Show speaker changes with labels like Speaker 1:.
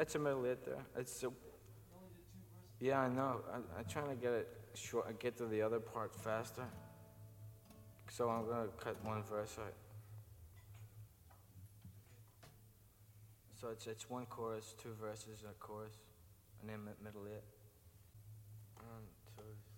Speaker 1: That's a middle hit there. It's a, yeah, I know. I'm trying to get it short, get to the other part faster. So I'm gonna cut one verse out. So it's one chorus, two verses, and a chorus, and then middle hit. One, two.